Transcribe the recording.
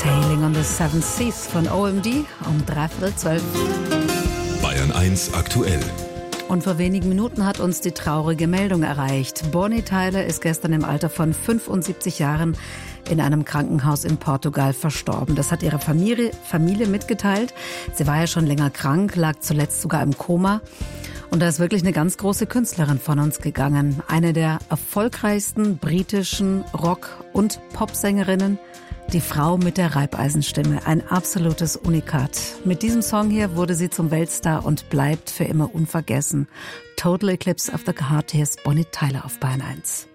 Sailing on the Seven Seas von OMD um 11:03. Bayern 1 aktuell. Und vor wenigen Minuten hat uns die traurige Meldung erreicht. Bonnie Tyler ist gestern im Alter von 75 Jahren in einem Krankenhaus in Portugal verstorben. Das hat ihre Familie mitgeteilt. Sie war ja schon länger krank, lag zuletzt sogar im Koma. Und da ist wirklich eine ganz große Künstlerin von uns gegangen. Eine der erfolgreichsten britischen Rock- und Popsängerinnen. Die Frau mit der Reibeisenstimme, ein absolutes Unikat. Mit diesem Song hier wurde sie zum Weltstar und bleibt für immer unvergessen. Total Eclipse of the Heart, hier ist Bonnie Tyler auf Bayern 1.